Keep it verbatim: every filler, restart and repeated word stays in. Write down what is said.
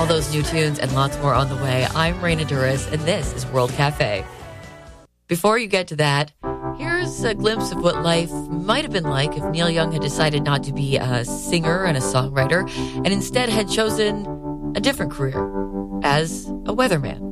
All those new tunes and lots more on the way. I'm Raina Duras, and this is World Cafe. Before you get to that, here's a glimpse of what life might have been like if Neil Young had decided not to be a singer and a songwriter, and instead had chosen a different career as a weatherman.